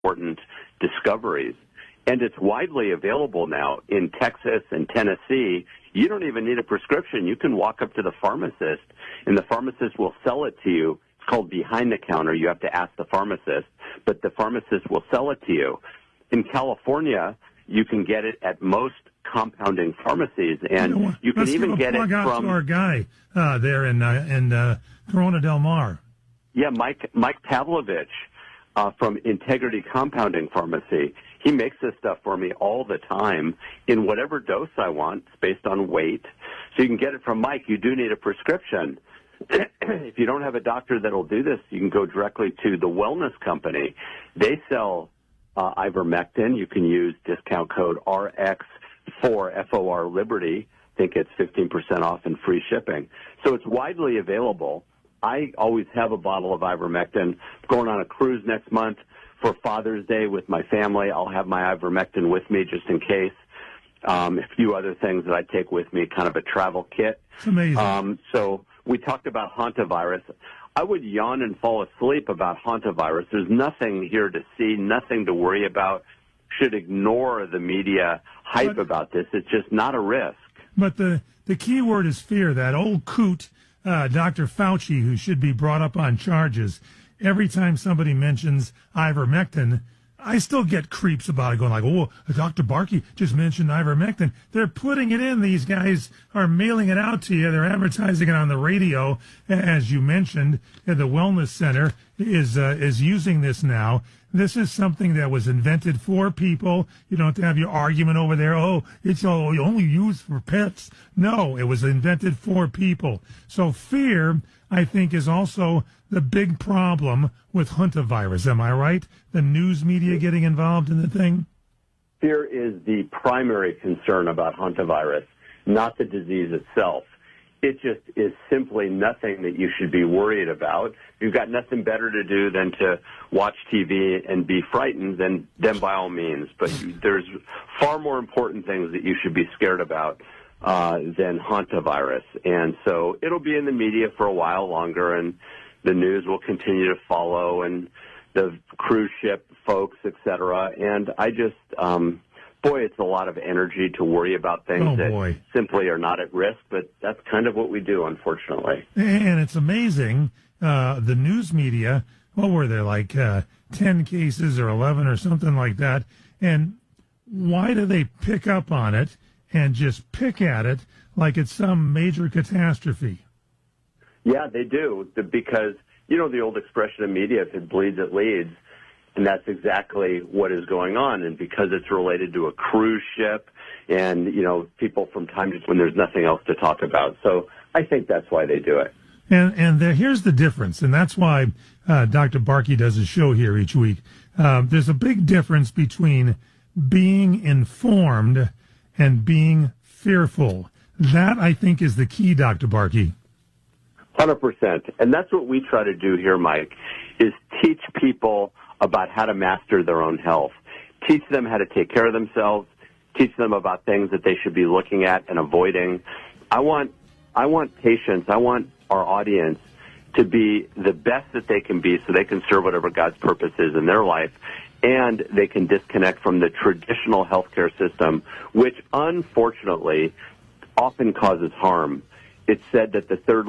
important discoveries. And it's widely available now in Texas and Tennessee. You don't even need a prescription. You can walk up to the pharmacist, and the pharmacist will sell it to you. It's called behind the counter. You have to ask the pharmacist, but the pharmacist will sell it to you. In California, you can get it at most compounding pharmacies, and you can even get it from our guy there in Corona Del Mar. Yeah, Mike Pavlovich from Integrity Compounding Pharmacy. He makes this stuff for me all the time in whatever dose I want. It's based on weight. So you can get it from Mike. You do need a prescription. If you don't have a doctor that will do this, you can go directly to the Wellness Company. They sell ivermectin. You can use discount code RX4, FOR Liberty. I think it's 15% off and free shipping. So it's widely available. I always have a bottle of ivermectin. Going on a cruise next month for Father's Day with my family. I'll have my ivermectin with me just in case. A few other things that I take with me, kind of a travel kit. It's amazing. So we talked about hantavirus. I would yawn and fall asleep about hantavirus. There's nothing here to see, nothing to worry about. Should ignore the media hype about this. It's just not a risk. But the key word is fear. That old coot, Dr. Fauci, who should be brought up on charges, every time somebody mentions ivermectin, I still get creeps about it, going like, oh, Dr. Barkey just mentioned ivermectin. They're putting it in. These guys are mailing it out to you. They're advertising it on the radio, as you mentioned. The Wellness Center is using this now. This is something that was invented for people. You don't have to have your argument over there. Oh, it's only used for pets. No, it was invented for people. So fear, I think, is also the big problem with hantavirus. Am I right? The news media getting involved in the thing? Fear is the primary concern about hantavirus, not the disease itself. It just is simply nothing that you should be worried about. You've got nothing better to do than to watch TV and be frightened, then by all means. But there's far more important things that you should be scared about than hantavirus. And so it'll be in the media for a while longer, and the news will continue to follow, and the cruise ship folks, et cetera. And I just, boy, it's a lot of energy to worry about things that simply are not at risk, but that's kind of what we do, unfortunately. And it's amazing, the news media, what were there, like 10 cases or 11 or something like that? And why do they pick up on it and just pick at it like it's some major catastrophe? Yeah, they do, because, you know, the old expression in media, if it bleeds, it leads. And that's exactly what is going on. And because it's related to a cruise ship and, you know, people from time to time when there's nothing else to talk about. So I think that's why they do it. And here's the difference. And that's why Dr. Barkey does a show here each week. There's a big difference between being informed and being fearful. That, I think, is the key, Dr. Barkey. 100%. And that's what we try to do here, Mike, is teach people about how to master their own health. Teach them how to take care of themselves. Teach them about things that they should be looking at and avoiding. I want patients, I want our audience to be the best that they can be so they can serve whatever God's purpose is in their life, and they can disconnect from the traditional healthcare system, which unfortunately often causes harm. It's said that the third